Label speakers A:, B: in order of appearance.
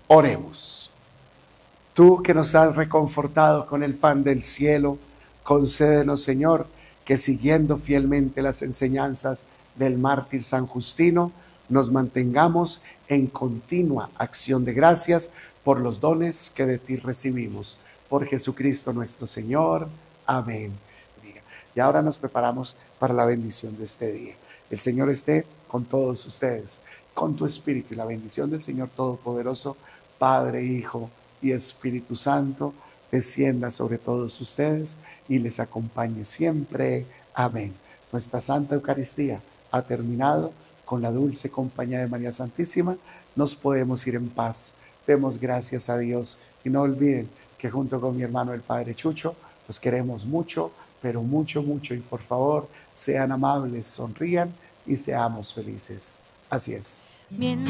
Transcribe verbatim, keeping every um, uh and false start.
A: Oremos. Tú que nos has reconfortado con el pan del cielo, concédenos, Señor, que siguiendo fielmente las enseñanzas del mártir San Justino, nos mantengamos en continua acción de gracias por los dones que de ti recibimos. Por Jesucristo nuestro Señor. Amén. Y ahora nos preparamos para la bendición de este día. El Señor esté con todos ustedes, con tu espíritu, y la bendición del Señor Todopoderoso, Padre, Hijo y Espíritu Santo, descienda sobre todos ustedes y les acompañe siempre. Amén. Nuestra Santa Eucaristía ha terminado. Con la dulce compañía de María Santísima nos podemos ir en paz. Demos gracias a Dios y no olviden que junto con mi hermano el Padre Chucho los queremos mucho, pero mucho, mucho, y por favor sean amables, sonrían y seamos felices. Así es. Bien.